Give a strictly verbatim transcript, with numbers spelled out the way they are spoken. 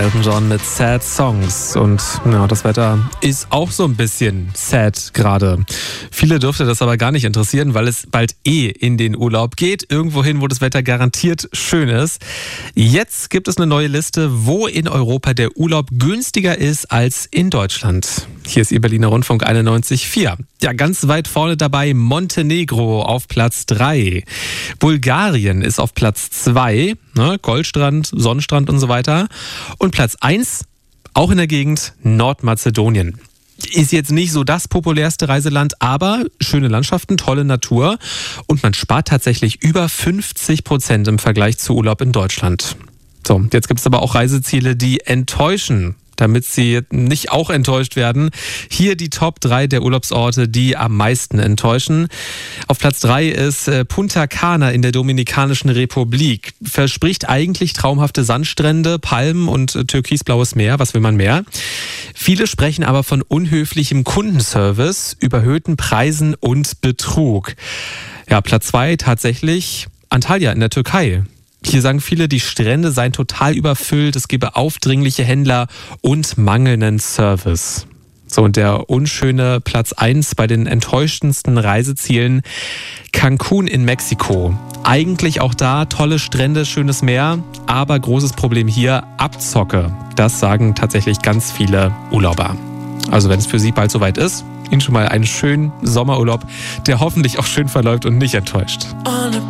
Elton John mit Sad Songs und ja, das Wetter ist auch so ein bisschen sad gerade. Viele dürfte das aber gar nicht interessieren, weil es bald eh in den Urlaub geht. Irgendwohin, wo das Wetter garantiert schön ist. Jetzt gibt es eine neue Liste, wo in Europa der Urlaub günstiger ist als in Deutschland. Hier ist Ihr Berliner Rundfunk einundneunzig Komma vier. Ja, ganz weit vorne dabei Montenegro auf Platz drei. Bulgarien ist auf Platz zwei, ne, Goldstrand, Sonnenstrand und so weiter. Und Platz eins, auch in der Gegend, Nordmazedonien. Ist jetzt nicht so das populärste Reiseland, aber schöne Landschaften, tolle Natur und man spart tatsächlich über fünfzig Prozent im Vergleich zu Urlaub in Deutschland. So, jetzt gibt es aber auch Reiseziele, die enttäuschen, damit Sie nicht auch enttäuscht werden. Hier die Top drei der Urlaubsorte, die am meisten enttäuschen. Auf Platz drei ist Punta Cana in der Dominikanischen Republik. Verspricht eigentlich traumhafte Sandstrände, Palmen und türkisblaues Meer. Was will man mehr? Viele sprechen aber von unhöflichem Kundenservice, überhöhten Preisen und Betrug. Ja, Platz zwei tatsächlich Antalya in der Türkei. Hier sagen viele, die Strände seien total überfüllt, es gebe aufdringliche Händler und mangelnden Service. So, und der unschöne Platz eins bei den enttäuschendsten Reisezielen, Cancun in Mexiko. Eigentlich auch da tolle Strände, schönes Meer, aber großes Problem hier, Abzocke. Das sagen tatsächlich ganz viele Urlauber. Also wenn es für Sie bald soweit ist, Ihnen schon mal einen schönen Sommerurlaub, der hoffentlich auch schön verläuft und nicht enttäuscht.